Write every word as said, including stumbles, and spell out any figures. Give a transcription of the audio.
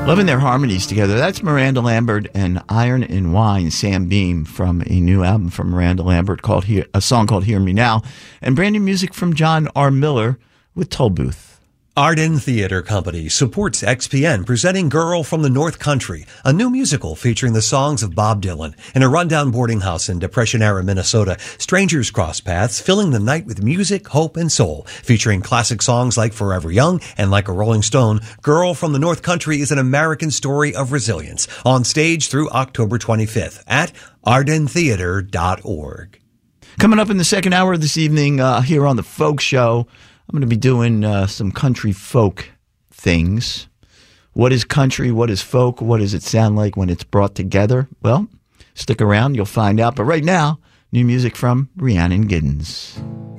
Loving their harmonies together. That's Miranda Lambert and Iron and Wine, Sam Beam, from a new album from Miranda Lambert called Hear, a song called Hear Me Now, and brand new music from John R. Miller with Tollbooth. Arden Theater Company supports X P N, presenting Girl from the North Country, a new musical featuring the songs of Bob Dylan. In a rundown boarding house in Depression-era Minnesota, strangers cross paths, filling the night with music, hope, and soul. Featuring classic songs like Forever Young and Like a Rolling Stone, Girl from the North Country is an American story of resilience. On stage through October twenty-fifth at arden theater dot org. Coming up in the second hour of this evening uh, here on The Folk Show, I'm going to be doing uh, some country folk things. What is country? What is folk? What does it sound like when it's brought together? Well, stick around. You'll find out. But right now, new music from Rhiannon Giddens.